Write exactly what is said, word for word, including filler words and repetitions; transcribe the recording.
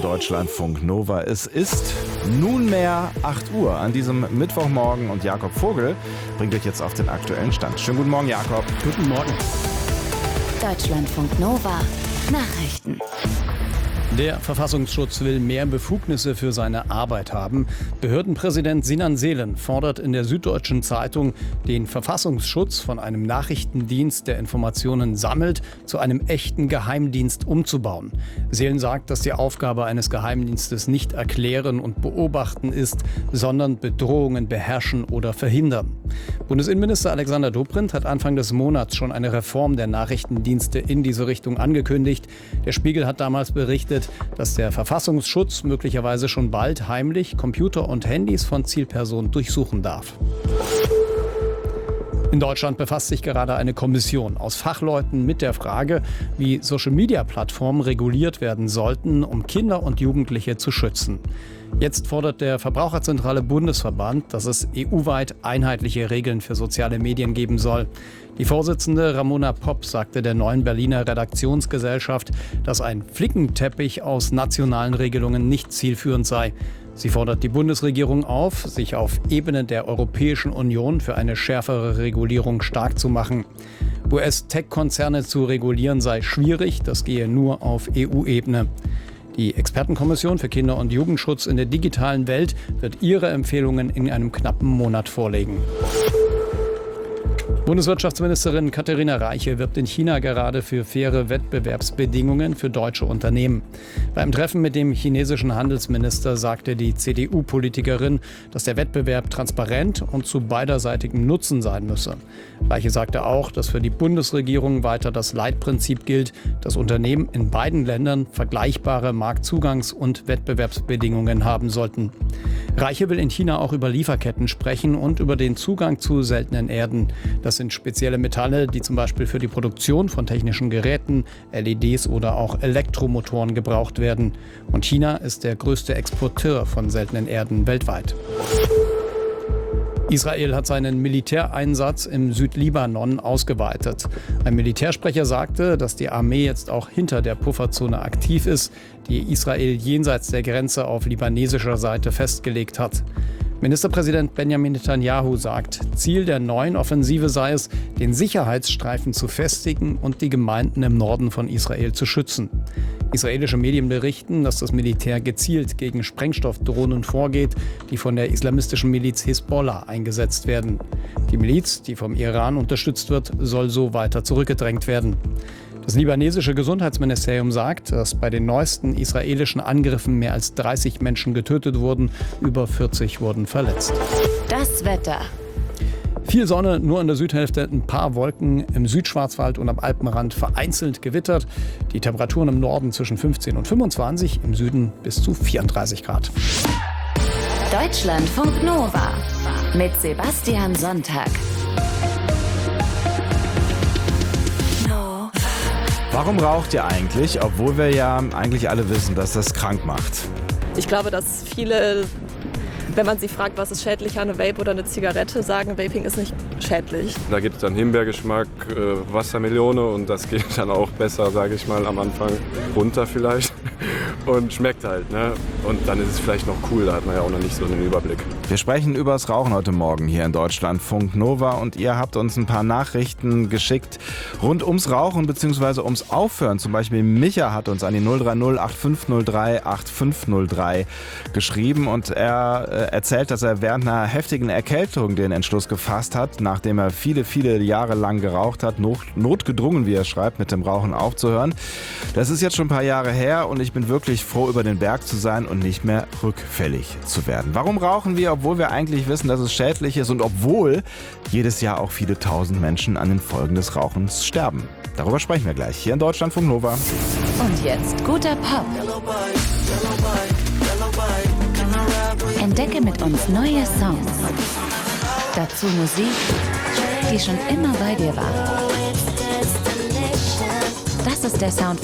Deutschlandfunk Nova. Es ist nunmehr acht Uhr an diesem Mittwochmorgen und Jakob Vogel bringt euch jetzt auf den aktuellen Stand. Schönen guten Morgen, Jakob. Guten Morgen. Deutschlandfunk Nova Nachrichten. Der Verfassungsschutz will mehr Befugnisse für seine Arbeit haben. Behördenpräsident Sinan Selen fordert in der Süddeutschen Zeitung, den Verfassungsschutz von einem Nachrichtendienst, der Informationen sammelt, zu einem echten Geheimdienst umzubauen. Selen sagt, dass die Aufgabe eines Geheimdienstes nicht erklären und beobachten ist, sondern Bedrohungen beherrschen oder verhindern. Bundesinnenminister Alexander Dobrindt hat Anfang des Monats schon eine Reform der Nachrichtendienste in diese Richtung angekündigt. Der Spiegel hat damals berichtet, dass der Verfassungsschutz möglicherweise schon bald heimlich Computer und Handys von Zielpersonen durchsuchen darf. In Deutschland befasst sich gerade eine Kommission aus Fachleuten mit der Frage, wie Social-Media-Plattformen reguliert werden sollten, um Kinder und Jugendliche zu schützen. Jetzt fordert der Verbraucherzentrale Bundesverband, dass es E U-weit einheitliche Regeln für soziale Medien geben soll. Die Vorsitzende Ramona Popp sagte der Neuen Berliner Redaktionsgesellschaft, dass ein Flickenteppich aus nationalen Regelungen nicht zielführend sei. Sie fordert die Bundesregierung auf, sich auf Ebene der Europäischen Union für eine schärfere Regulierung stark zu machen. U S-Tech-Konzerne zu regulieren sei schwierig, das gehe nur auf E U-Ebene. Die Expertenkommission für Kinder- und Jugendschutz in der digitalen Welt wird ihre Empfehlungen in einem knappen Monat vorlegen. Bundeswirtschaftsministerin Katharina Reiche wirbt in China gerade für faire Wettbewerbsbedingungen für deutsche Unternehmen. Beim Treffen mit dem chinesischen Handelsminister sagte die C D U-Politikerin, dass der Wettbewerb transparent und zu beiderseitigem Nutzen sein müsse. Reiche sagte auch, dass für die Bundesregierung weiter das Leitprinzip gilt, dass Unternehmen in beiden Ländern vergleichbare Marktzugangs- und Wettbewerbsbedingungen haben sollten. Reiche will in China auch über Lieferketten sprechen und über den Zugang zu seltenen Erden. Das sind spezielle Metalle, die zum Beispiel für die Produktion von technischen Geräten, L E Ds oder auch Elektromotoren gebraucht werden. Und China ist der größte Exporteur von seltenen Erden weltweit. Israel hat seinen Militäreinsatz im Südlibanon ausgeweitet. Ein Militärsprecher sagte, dass die Armee jetzt auch hinter der Pufferzone aktiv ist, die Israel jenseits der Grenze auf libanesischer Seite festgelegt hat. Ministerpräsident Benjamin Netanyahu sagt, Ziel der neuen Offensive sei es, den Sicherheitsstreifen zu festigen und die Gemeinden im Norden von Israel zu schützen. Israelische Medien berichten, dass das Militär gezielt gegen Sprengstoffdrohnen vorgeht, die von der islamistischen Miliz Hisbollah eingesetzt werden. Die Miliz, die vom Iran unterstützt wird, soll so weiter zurückgedrängt werden. Das libanesische Gesundheitsministerium sagt, dass bei den neuesten israelischen Angriffen mehr als dreißig Menschen getötet wurden, über vierzig wurden verletzt. Das Wetter. Viel Sonne, nur in der Südhälfte ein paar Wolken, im Südschwarzwald und am Alpenrand vereinzelt gewittert. Die Temperaturen im Norden zwischen fünfzehn und fünfundzwanzig, im Süden bis zu vierunddreißig Grad. Deutschlandfunk Nova mit Sebastian Sonntag. Warum raucht ihr eigentlich, obwohl wir ja eigentlich alle wissen, dass das krank macht? Ich glaube, dass viele, wenn man sie fragt, was ist schädlicher, eine Vape oder eine Zigarette, sagen, Vaping ist nicht schädlich. Da gibt es dann Himbeergeschmack, äh, Wassermelone und das geht dann auch besser, sage ich mal, am Anfang runter vielleicht und schmeckt halt, ne? Und dann ist es vielleicht noch cool, da hat man ja auch noch nicht so einen Überblick. Wir sprechen übers Rauchen heute Morgen hier in Deutschlandfunk Nova und ihr habt uns ein paar Nachrichten geschickt rund ums Rauchen bzw. ums Aufhören. Zum Beispiel Micha hat uns an die null drei null acht fünf null drei acht fünf null drei geschrieben und er äh, erzählt, dass er während einer heftigen Erkältung den Entschluss gefasst hat, nachdem er viele, viele Jahre lang geraucht hat, not, notgedrungen, wie er schreibt, mit dem Rauchen aufzuhören. Das ist jetzt schon ein paar Jahre her und ich bin wirklich froh, über den Berg zu sein und nicht mehr rückfällig zu werden. Warum rauchen wir, obwohl wir eigentlich wissen, dass es schädlich ist und obwohl jedes Jahr auch viele tausend Menschen an den Folgen des Rauchens sterben? Darüber sprechen wir gleich hier in Deutschlandfunk Nova. Und jetzt guter Pop. Entdecke mit uns neue Songs. Dazu Musik, die schon immer bei dir war. Das ist der Sound von